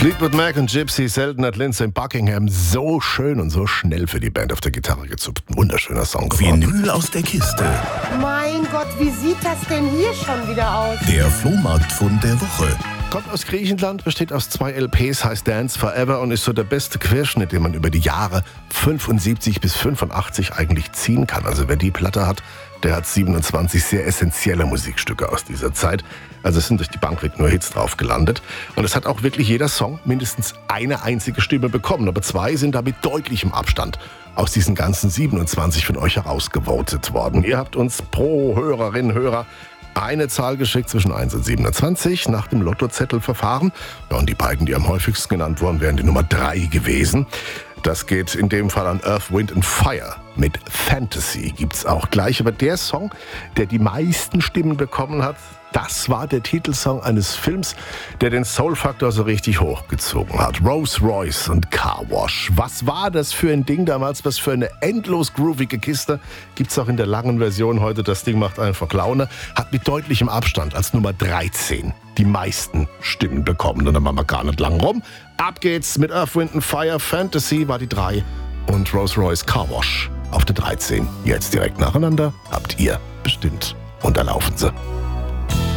Fleetwood Mac und Gypsy, selten hat Lindsey Buckingham so schön und so schnell für die Band auf der Gitarre gezupft. Ein wunderschöner Song geworden. Vinyl aus der Kiste. Mein Gott, wie sieht das denn hier schon wieder aus? Der Flohmarktfund der Woche. Kommt aus Griechenland, besteht aus 2 LPs, heißt Dance Forever und ist so der beste Querschnitt, den man über die Jahre 75 bis 85 eigentlich ziehen kann. Also wer die Platte hat, der hat 27 sehr essentielle Musikstücke aus dieser Zeit. Also es sind durch die Bank weg nur Hits drauf gelandet. Und es hat auch wirklich jeder Song mindestens eine einzige Stimme bekommen. Aber 2 sind da mit deutlichem Abstand aus diesen ganzen 27 von euch herausgevotet worden. Ihr habt uns pro Hörerin, Hörer eine Zahl geschickt zwischen 1 und 27 nach dem Lottozettelverfahren. Ja, und die beiden, die am häufigsten genannt wurden, wären die Nummer 3 gewesen. Das geht in dem Fall an Earth, Wind and Fire. Mit Fantasy gibt's auch gleich. Aber der Song, der die meisten Stimmen bekommen hat, das war der Titelsong eines Films, der den Soul-Faktor so richtig hochgezogen hat. Rolls Royce und Car Wash. Was war das für ein Ding damals? Was für eine endlos groovige Kiste. Gibt's auch in der langen Version heute. Das Ding macht einfach Laune. Hat mit deutlichem Abstand als Nummer 13 die meisten Stimmen bekommen. Und dann machen wir gar nicht lang rum. Ab geht's mit Earth, Wind and Fire. Fantasy war die 3 und Rolls Royce Car Wash auf der 13. Jetzt direkt nacheinander. Habt ihr bestimmt. Und da laufen sie.